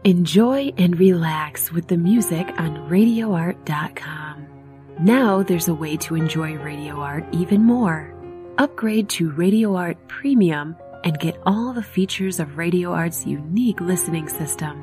Enjoy and relax with the music on RadioArt.com. Now there's a way to enjoy Radio Art even more. Upgrade to Radio Art Premium and get all the features of Radio Art's unique listening system.